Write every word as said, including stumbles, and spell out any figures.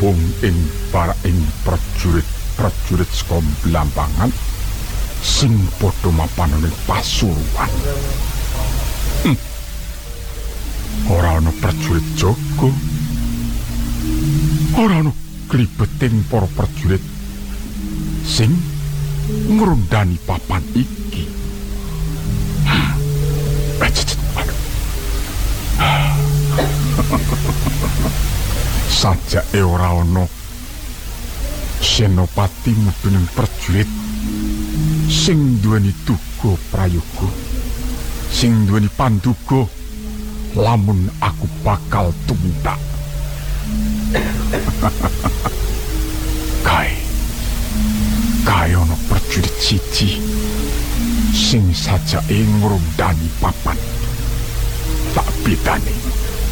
gabung ing para ing prajurit-prajurit saka Blambangan sing padha mapan ning Pasuruan. Hmm. Ora ana prajurit jaga. Ora ana klibeting para prajurit sing ngrondani papan iki. Sajake ora ana senopati mutuning prajurit sing duweni tuga prayoga, sing duweni panduga lamun aku bakal tumdak. Kae kae ana prajurit siji sing sajake ngrondani papan. Tak bedane